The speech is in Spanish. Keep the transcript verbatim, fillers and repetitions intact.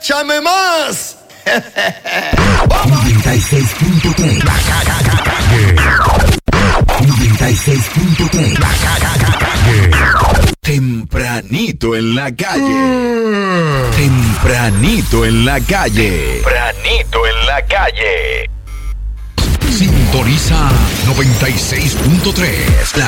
¡Échame más! noventa y seis punto tres. noventa y seis punto tres. Tempranito en la calle. Tempranito en la calle. Tempranito en la calle. Sintoniza noventa y seis punto tres. La